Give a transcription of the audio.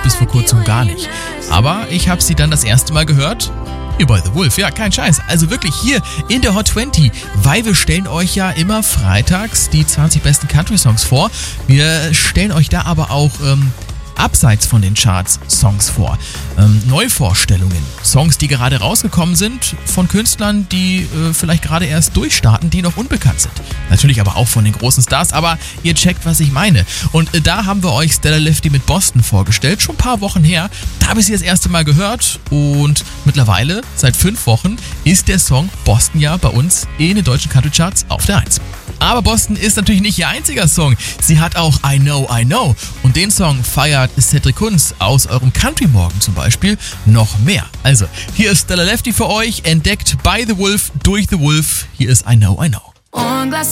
bis vor kurzem gar nicht. Aber ich habe sie dann das erste Mal gehört hier bei The Wolf. Ja, kein Scheiß. Also wirklich hier in der Hot 20, weil wir stellen euch ja immer freitags die 20 besten Country-Songs vor. Wir stellen euch da aber auch abseits von den Charts Songs vor. Neuvorstellungen, Songs, die gerade rausgekommen sind von Künstlern, die vielleicht gerade erst durchstarten, die noch unbekannt sind. Natürlich aber auch von den großen Stars, aber ihr checkt, was ich meine. Und da haben wir euch Stella Lefty mit Boston vorgestellt, schon ein paar Wochen her. Da habe ich sie das erste Mal gehört und mittlerweile, seit 5 Wochen, ist der Song Boston ja bei uns in den deutschen Country Charts auf der 1. Aber Boston ist natürlich nicht ihr einziger Song. Sie hat auch I Know. Und den Song feiert Cedric Kunz aus eurem Country Morgen zum Beispiel noch mehr. Also, hier ist Stella Lefty für euch, entdeckt bei The Wolf, durch The Wolf. Hier ist I Know.